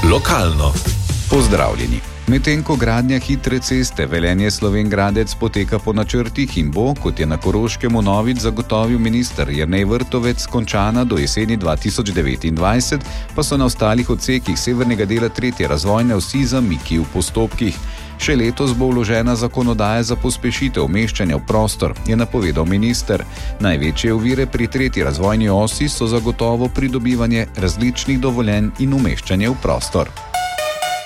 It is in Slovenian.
Lokalno. Pozdravljeni. Medtem ko gradnja hitre ceste Velenje-Slovenj Gradec poteka po načrtih in bo, kot je na Koroškem vnovič zagotovil minister Jernej Vrtovec, končana do jeseni 2029, pa so na ostalih odsekih severnega dela 3. razvojne osi zamiki v postopkih. Še letos bo vložena zakonodaja za pospešitev umeščanja v prostor, je napovedal minister. Največje ovire pri 3. razvojni osi so zagotovo pridobivanje različnih dovoljenj in umeščanje v prostor.